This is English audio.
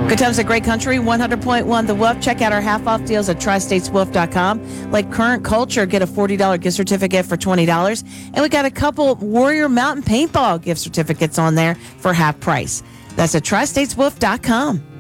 Good times at Great Country, 100.1 The Wolf. Check out our half-off deals at tristateswolf.com. Like Current Culture, get a $40 gift certificate for $20. And we got a couple Warrior Mountain Paintball gift certificates on there for half price. That's at tristateswolf.com.